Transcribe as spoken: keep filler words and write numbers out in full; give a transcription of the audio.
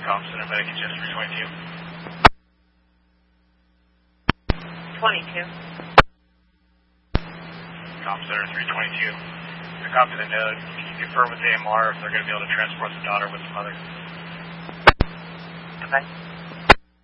Comm Center, Medic Jet three twenty-two. twenty-two. Comm Center three twenty-two. To copy the node, can you confirm with A M R if they're going to be able to transport the daughter with the mother? Okay.